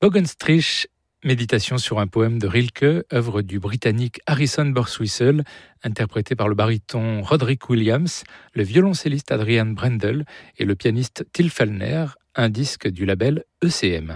Bogenstrich, méditation sur un poème de Rilke, œuvre du Britannique Harrison Birtwistle, interprété par le baryton Roderick Williams, le violoncelliste Adrian Brendel et le pianiste Till Fellner, un disque du label ECM.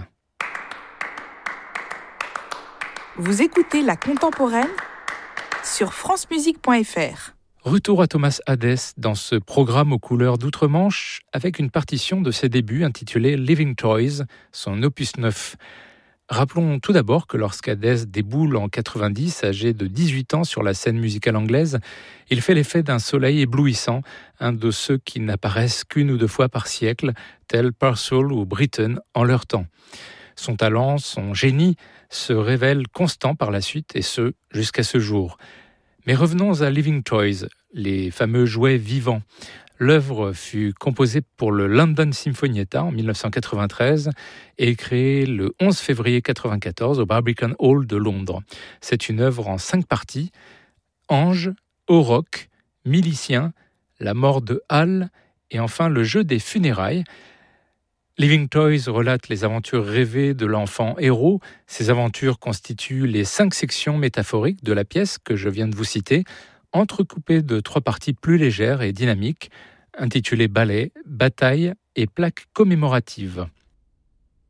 Vous écoutez La Contemporaine sur francemusique.fr. Retour à Thomas Hadès dans ce programme aux couleurs d'outre-Manche avec une partition de ses débuts intitulée Living Toys, son opus 9. Rappelons tout d'abord que lorsqu'Hadès déboule en 90, âgé de 18 ans sur la scène musicale anglaise, il fait l'effet d'un soleil éblouissant, un de ceux qui n'apparaissent qu'une ou deux fois par siècle, tels Purcell ou Britten en leur temps. Son talent, son génie se révèlent constants par la suite, et ce, jusqu'à ce jour. Mais revenons à Living Toys, les fameux jouets vivants. L'œuvre fut composée pour le London Sinfonietta en 1993 et créée le 11 février 1994 au Barbican Hall de Londres. C'est une œuvre en 5 parties: Ange, Auroch, Milicien, la mort de Hal et enfin le jeu des funérailles. Living Toys relate les aventures rêvées de l'enfant héros. Ces aventures constituent les 5 sections métaphoriques de la pièce que je viens de vous citer, entrecoupées de 3 parties plus légères et dynamiques, intitulées ballet, bataille et plaque commémorative.